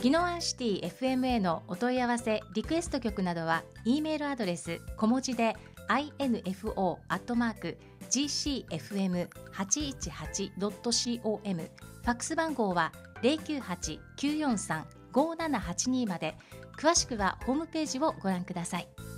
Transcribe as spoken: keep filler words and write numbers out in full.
キノワンシティ エフエムエー のお問い合わせリクエスト曲などは E メールアドレス小文字で インフォ アットマーク ジーシーエフエムはちいちはち ドット コム ファックス番号は ゼロきゅうはち きゅうよんさん ごーななはちに まで。詳しくはホームページをご覧ください。